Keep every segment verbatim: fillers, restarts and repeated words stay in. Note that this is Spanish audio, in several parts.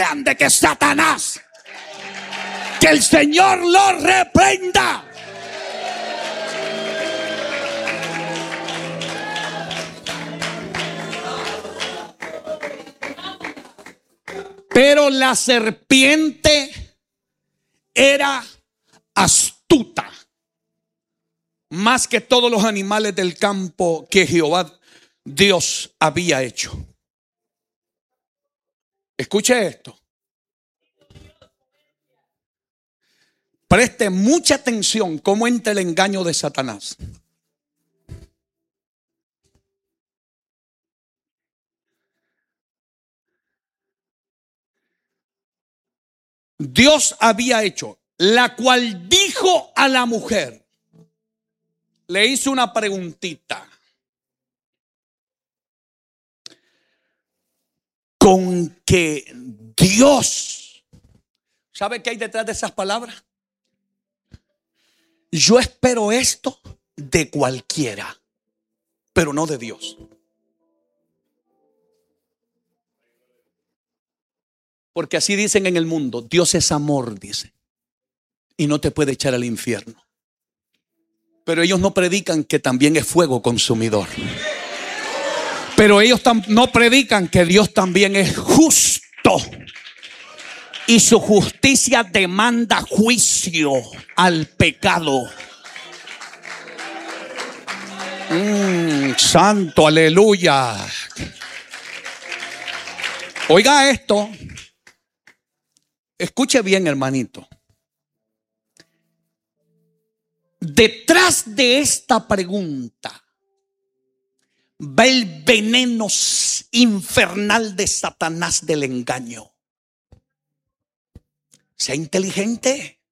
grande que Satanás. Que el Señor lo reprenda. Pero la serpiente era astuta más que todos los animales del campo que Jehová Dios había hecho. Escuche esto. Preste mucha atención cómo entra el engaño de Satanás. Dios había hecho, la cual dijo a la mujer, le hizo una preguntita. Con que Dios, ¿sabe qué hay detrás de esas palabras? Yo espero esto de cualquiera, pero no de Dios. Porque así dicen en el mundo, Dios es amor, dice, y no te puede echar al infierno. Pero ellos no predican que también es fuego consumidor. Pero ellos no predican que Dios también es justo y su justicia demanda juicio al pecado. Mm, santo, aleluya. Oiga esto. Escuche bien, hermanito. Detrás de esta pregunta va el veneno infernal de Satanás del engaño. Sea inteligente.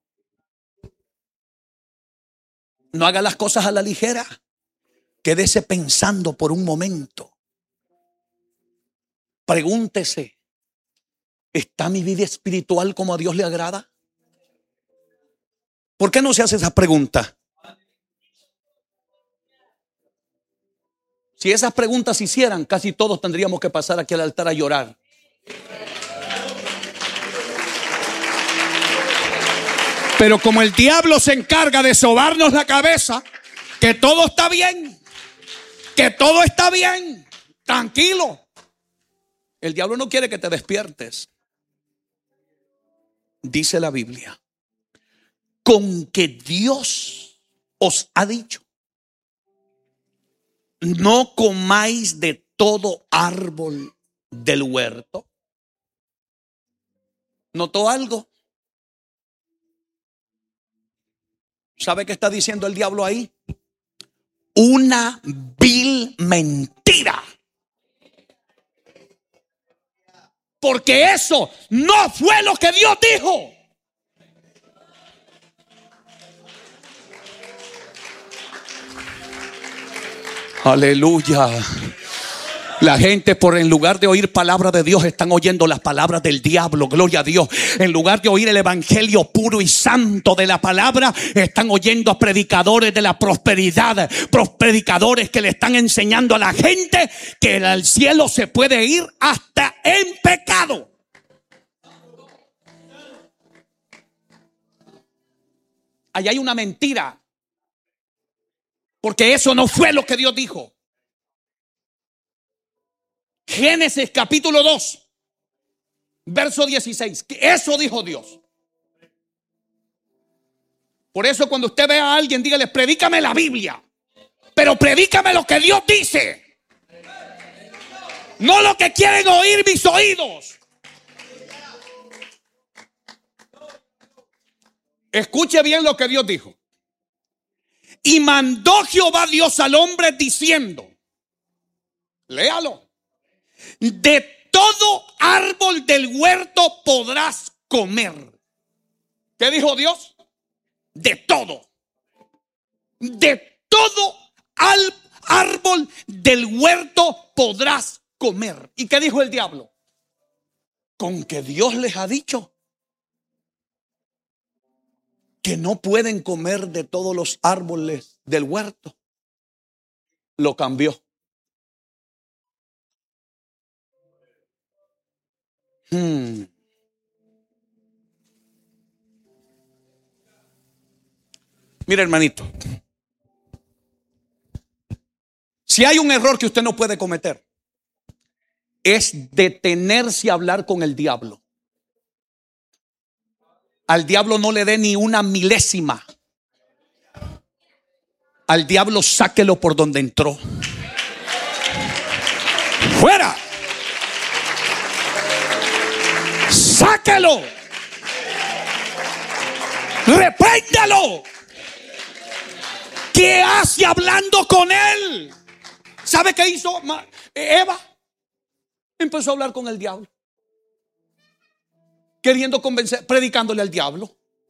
No haga las cosas a la ligera. Quédese pensando por un momento. Pregúntese, ¿está mi vida espiritual como a Dios le agrada? ¿Por qué no se hace esa pregunta? Si esas preguntas se hicieran, casi todos tendríamos que pasar aquí al altar a llorar. Pero como el diablo se encarga de sobarnos la cabeza, que todo está bien, que todo está bien, tranquilo. El diablo no quiere que te despiertes. Dice la Biblia, con que Dios os ha dicho, no comáis de todo árbol del huerto. ¿Notó algo? ¿Sabe qué está diciendo el diablo ahí? Una vil mentira. Porque eso no fue lo que Dios dijo. Aleluya. La gente, por en lugar de oír palabra de Dios, están oyendo las palabras del diablo. Gloria a Dios. En lugar de oír el evangelio puro y santo de la palabra, están oyendo a predicadores de la prosperidad, predicadores que le están enseñando a la gente que al cielo se puede ir hasta en pecado. Allá hay una mentira, porque eso no fue lo que Dios dijo. Génesis capítulo dos, verso dieciséis. Eso dijo Dios. Por eso cuando usted ve a alguien, dígale, predícame la Biblia, pero predícame lo que Dios dice, no lo que quieren oír mis oídos. Escuche bien lo que Dios dijo. Y mandó Jehová Dios al hombre diciendo, léalo, de todo árbol del huerto podrás comer. ¿Qué dijo Dios? De todo. De todo al árbol del huerto podrás comer. ¿Y qué dijo el diablo? Con que Dios les ha dicho que no pueden comer de todos los árboles del huerto. Lo cambió. Hmm. Mire, hermanito, si hay un error que usted no puede cometer, es detenerse a hablar con el diablo. Al diablo no le dé ni una milésima. Al diablo sáquelo por donde entró. ¡Fuera! ¡Sáquelo! ¡Repréndalo! ¿Qué hace hablando con él? ¿Sabe qué hizo Eva? Empezó a hablar con el diablo, queriendo convencer, predicándole al diablo.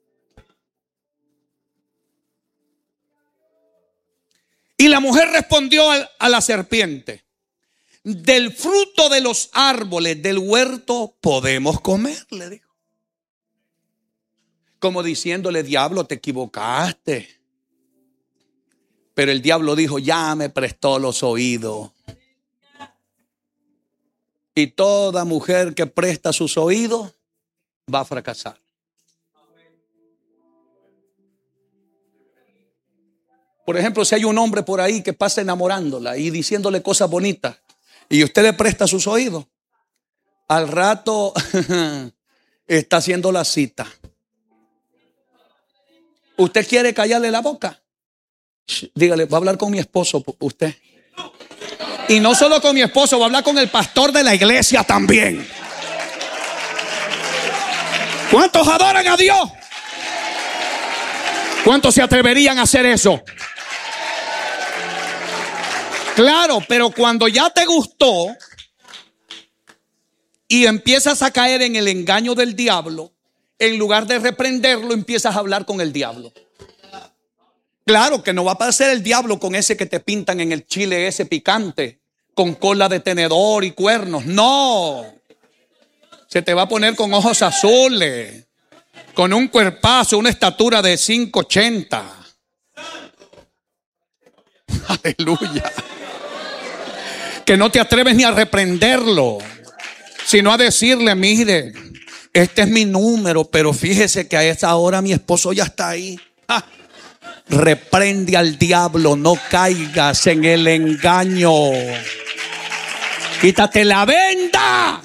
Y la mujer respondió a, a la serpiente: del fruto de los árboles del huerto podemos comer, le dijo. Como diciéndole: diablo, te equivocaste. Pero el diablo dijo: ya me prestó los oídos. Y toda mujer que presta sus oídos va a fracasar. Por ejemplo, si hay un hombre por ahí que pasa enamorándola y diciéndole cosas bonitas, y usted le presta sus oídos, al rato está haciendo la cita. ¿Usted quiere callarle la boca? Dígale: va a hablar con mi esposo usted. Y no solo con mi esposo, va a hablar con el pastor de la iglesia también. ¿Cuántos adoran a Dios? ¿Cuántos se atreverían a hacer eso? Claro, pero cuando ya te gustó y empiezas a caer en el engaño del diablo, en lugar de reprenderlo, empiezas a hablar con el diablo. Claro que no va a aparecer el diablo con ese que te pintan en el chile, ese picante, con cola de tenedor y cuernos. No. Se te va a poner con ojos azules, con un cuerpazo, una estatura de cinco ochenta. Aleluya. Que no te atreves ni a reprenderlo, sino a decirle: mire, este es mi número, pero fíjese que a esa hora mi esposo ya está ahí. ¡Ah! Reprende al diablo, no caigas en el engaño. Quítate la venda.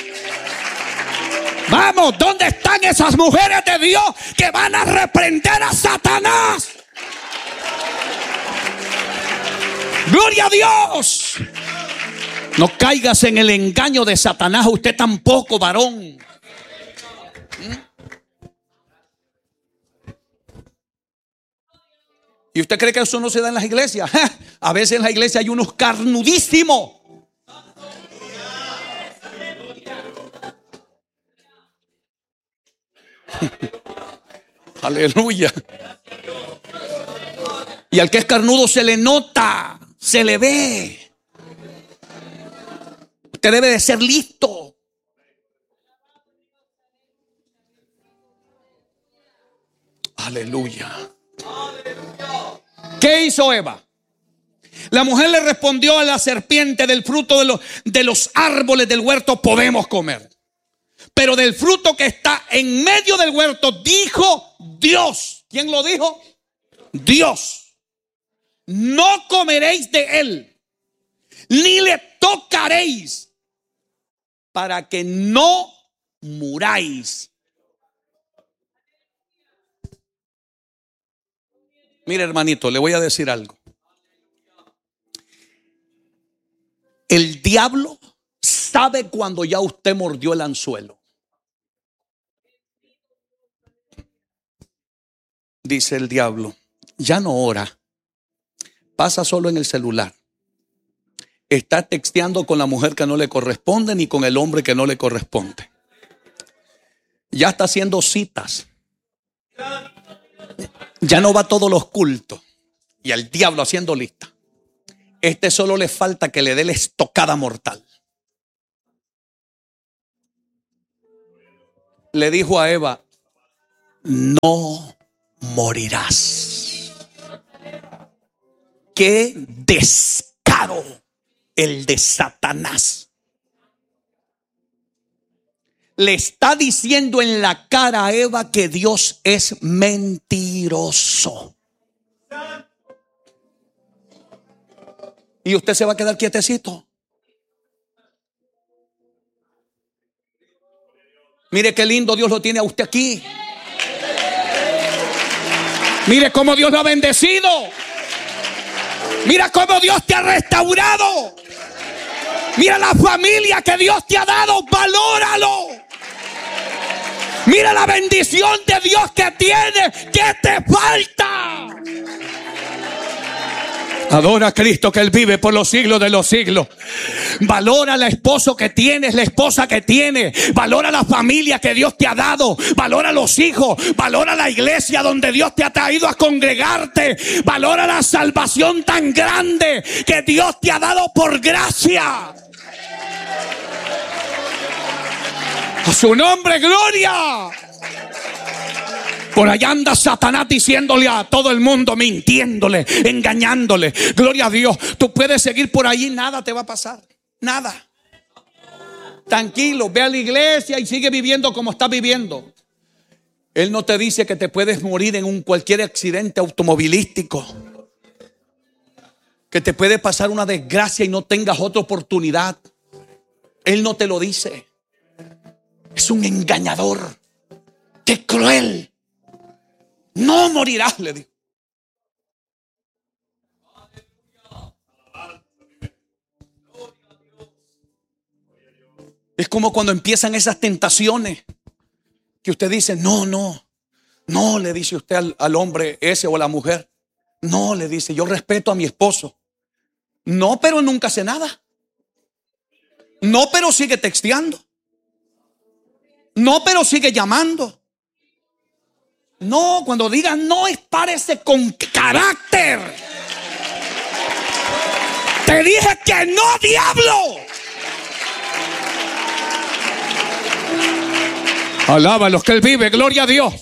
Vamos, ¿dónde están esas mujeres de Dios que van a reprender a Satanás? Gloria a Dios. No caigas en el engaño de Satanás, usted tampoco, varón. ¿Y usted cree que eso no se da en las iglesias? A veces en la iglesia hay unos carnudísimos. Aleluya. Y al que es carnudo se le nota, se le ve. Usted debe de ser listo. Aleluya. ¿Qué hizo Eva? La mujer le respondió a la serpiente: del fruto de los, de los árboles del huerto podemos comer, pero del fruto que está en medio del huerto dijo Dios. ¿Quién lo dijo? Dios. No comeréis de él, ni le tocaréis, para que no muráis. Mire, hermanito, le voy a decir algo. El diablo sabe cuando ya usted mordió el anzuelo. Dice el diablo: ya no ora, pasa solo en el celular, está texteando con la mujer que no le corresponde ni con el hombre que no le corresponde. Ya está haciendo citas. Ya no va a todos los cultos. Y al diablo haciendo lista. Este solo le falta que le dé la estocada mortal. Le dijo a Eva: no morirás. Qué descaro el de Satanás. le está diciendo en la cara a Eva que Dios es mentiroso. Y usted se va a quedar quietecito. Mire qué lindo Dios lo tiene a usted aquí. Mire cómo Dios lo ha bendecido. Mira cómo Dios te ha restaurado. Mira la familia que Dios te ha dado. Valóralo. Mira la bendición de Dios que tienes. ¿Qué te falta? Adora a Cristo, que Él vive por los siglos de los siglos. Valora al esposo que tienes, la esposa que tienes. Valora la familia que Dios te ha dado. Valora a los hijos. Valora la iglesia donde Dios te ha traído a congregarte. Valora la salvación tan grande que Dios te ha dado por gracia. A su nombre, gloria. Por allá anda Satanás diciéndole a todo el mundo, mintiéndole, engañándole. Gloria a Dios. Tú puedes seguir por ahí, nada te va a pasar. Nada. Tranquilo, ve a la iglesia y sigue viviendo como estás viviendo. Él no te dice que te puedes morir en un cualquier accidente automovilístico, que te puede pasar una desgracia y no tengas otra oportunidad. Él no te lo dice. Es un engañador. ¡Qué cruel! No morirás, le dijo. Es como cuando empiezan esas tentaciones que usted dice, no, no, no, le dice usted al, al hombre ese o a la mujer. No, le dice, yo respeto a mi esposo. No, pero nunca hace nada. No, pero sigue texteando. No, pero sigue llamando. No, cuando digan no, es párese con carácter. Te dije que no, diablo. Alaba a los que Él vive, gloria a Dios.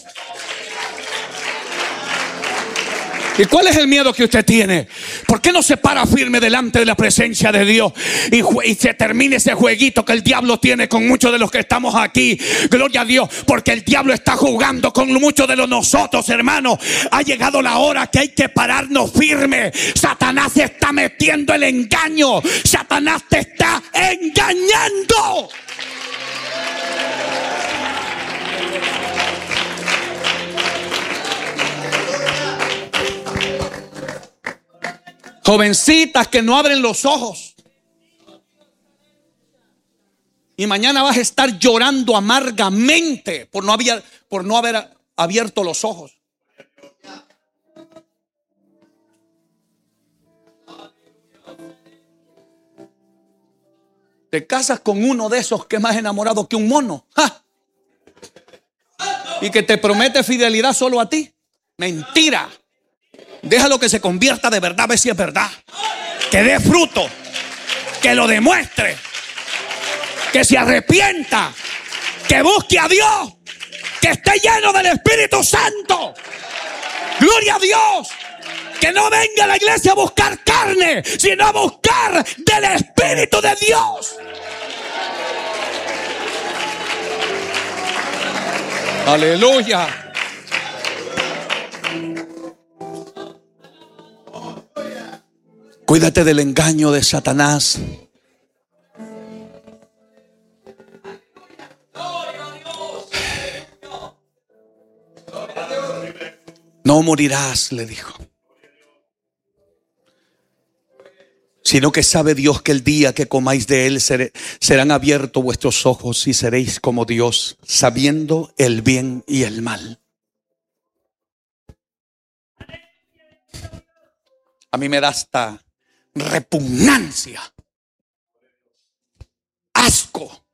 ¿Y cuál es el miedo que usted tiene? ¿Por qué no se para firme delante de la presencia de Dios y, y se termine ese jueguito que el diablo tiene con muchos de los que estamos aquí? Gloria a Dios, porque el diablo está jugando con muchos de los nosotros, hermanos. Ha llegado la hora que hay que pararnos firme. Satanás se está metiendo el engaño. Satanás te está engañando. Jovencitas que no abren los ojos. Y mañana vas a estar llorando amargamente por no haber, por no haber abierto los ojos. Te casas con uno de esos que es más enamorado que un mono. ¡Ja! Y que te promete fidelidad solo a ti. Mentira. Déjalo que se convierta de verdad, a ver si es verdad. Que dé fruto. Que lo demuestre. Que se arrepienta. Que busque a Dios. Que esté lleno del Espíritu Santo. Gloria a Dios. Que no venga a la iglesia a buscar carne, sino a buscar del Espíritu de Dios. Aleluya. Cuídate del engaño de Satanás. No morirás, le dijo. Sino que sabe Dios que el día que comáis de él ser, serán abiertos vuestros ojos y seréis como Dios, sabiendo el bien y el mal. A mí me da hasta repugnancia, asco.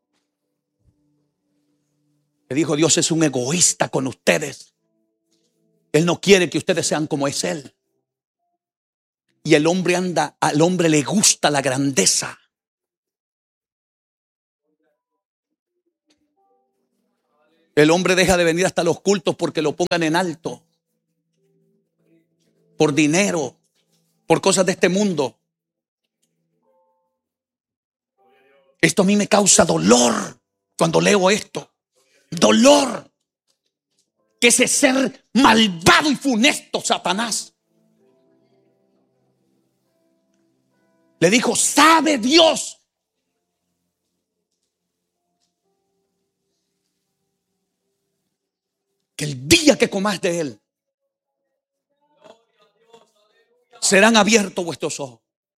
Le dijo, Dios es un egoísta con ustedes. Él no quiere que ustedes sean como es Él. Y el hombre anda, al hombre le gusta la grandeza. El hombre deja de venir hasta los cultos porque lo pongan en alto. Por dinero, por cosas de este mundo. Esto a mí me causa dolor. cuando leo esto. Dolor. Que ese ser malvado y funesto, Satanás, le dijo, sabe Dios que el día que comáis de él serán abiertos vuestros ojos.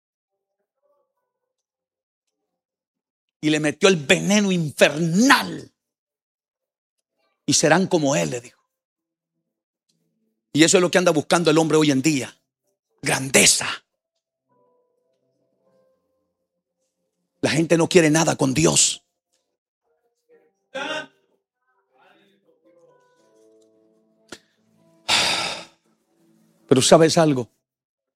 Y le metió el veneno infernal. Y serán como él, le dijo. Y eso es lo que anda buscando el hombre hoy en día. Grandeza. La gente no quiere nada con Dios. Pero ¿sabes algo?